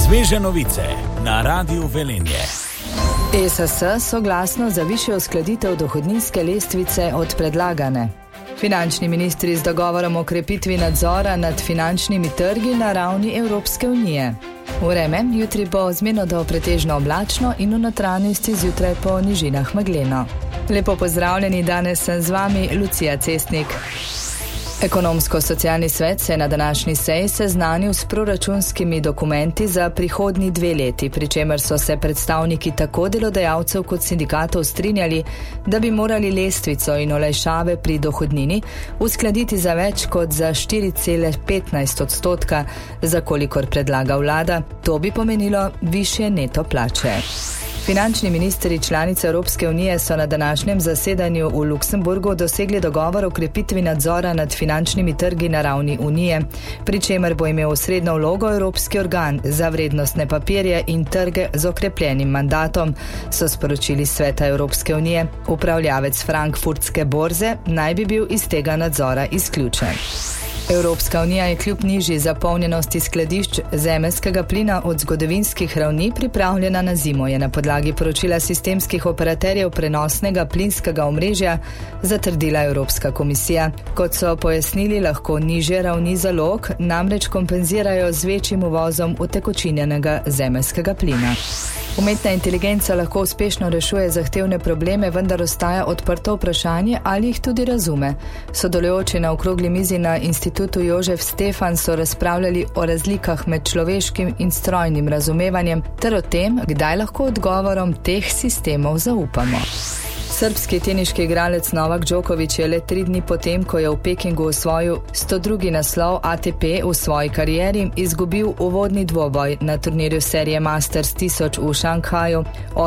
Sveže novice na Radiu Velenje. ESS soglasno za višjo uskladitev dohodninske lestvice od predlagane. Finančni ministri z dogovorom o krepitvi nadzora nad finančnimi trgi na ravni Evropske unije. Vreme, jutri bo zmerno do pretežno oblačno in v notranjosti zjutraj po nižinah megleno. Lepo pozdravljeni, danes sem z vami Lucija Cestnik. Ekonomsko-socialni svet se je na današnji seji seznanil s proračunskimi dokumenti za prihodnji 2 leti, pri čemer so se predstavniki tako delodajalcev kot sindikatov strinjali, da bi morali lestvico in olajšave pri dohodnini uskladiti za več kot za 4,15%, za kolikor predlaga vlada. To bi pomenilo višje neto plače. Finančni ministri članice Evropske unije so na današnjem zasedanju v Luksemburgu dosegli dogovor o krepitvi nadzora nad finančnimi trgi na ravni unije, pri čemer bo imel osrednjo vlogo Evropski organ za vrednostne papirje in trge z okrepljenim mandatom, so sporočili Sveta Evropske unije. Upravljavec frankfurtske borze naj bi bil iz tega nadzora izključen. Evropska unija je kljub nižji zapolnjenosti skladišč zemeljskega plina od zgodovinskih ravni pripravljena na zimo, je na podlagi poročila sistemskih operaterjev prenosnega plinskega omrežja zatrdila Evropska komisija. Kot so pojasnili, lahko nižje ravni zalog namreč kompenzirajo z večjim uvozom utekočinjenega zemeljskega plina. Umetna inteligenca lahko uspešno rešuje zahtevne probleme, vendar ostaja odprto vprašanje, ali jih tudi razume. Sodelujoči na okrogli mizi na Institutu Jožef Stefan so razpravljali o razlikah med človeškim in strojnim razumevanjem ter o tem, kdaj lahko odgovorom teh sistemov zaupamo. Srbski teniški igralec Novak Djokovic je le 3 dni potem, ko je v Pekingu osvojil 102. naslov ATP v svoji karieri, izgubil uvodni dvoboj na turnirju serije Masters 1000 v Šanghaju.